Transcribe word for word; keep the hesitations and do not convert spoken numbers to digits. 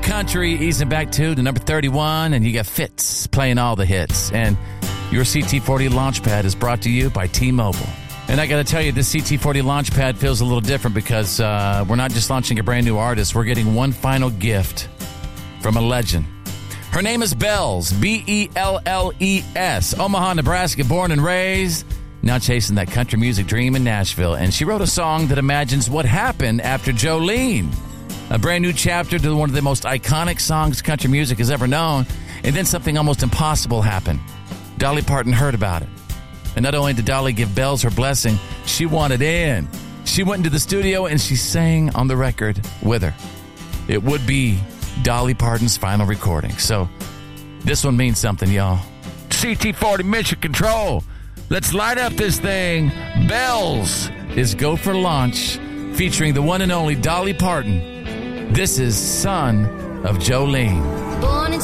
country, easing back to the number thirty-one, and you got Fitz playing all the hits. And your C T forty Launchpad is brought to you by T-Mobile. And I got to tell you, this C T forty Launchpad feels a little different because uh, we're not just launching a brand new artist. We're getting one final gift from a legend. Her name is Bells, B E L L E S, Omaha, Nebraska, born and raised, now chasing that country music dream in Nashville. And she wrote a song that imagines what happened after Jolene, a brand new chapter to one of the most iconic songs country music has ever known. And then something almost impossible happened. Dolly Parton heard about it. And not only did Dolly give Bells her blessing, she wanted in. She went into the studio and she sang on the record with her. It would be Dolly Parton's final recording. So this one means something, y'all. C T forty Mission Control. Let's light up this thing. Bells is Go for Launch, featuring the one and only Dolly Parton. This is Son of Jolene. Born in